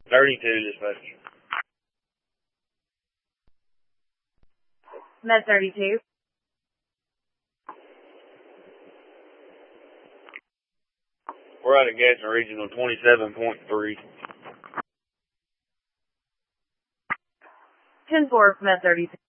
32 dispatch. Med 32. We're out of Gadsden Regional 27.3. 10-4, Med 32.